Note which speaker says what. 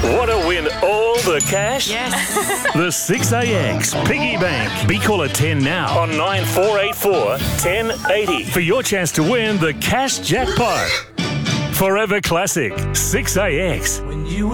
Speaker 1: Want to win all the cash?
Speaker 2: Yes.
Speaker 1: The 6AX Piggy Bank. Be caller 10 now on 9484 1080 for your chance to win the cash jackpot. Forever Classic 6AX.